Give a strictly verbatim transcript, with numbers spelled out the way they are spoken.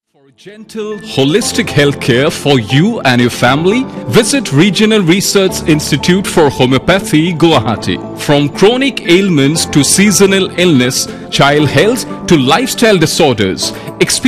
For gentle, holistic healthcare for you and your family, visit Regional Research Institute for Homeopathy, Guwahati. From chronic ailments to seasonal illness, child health to lifestyle disorders, experience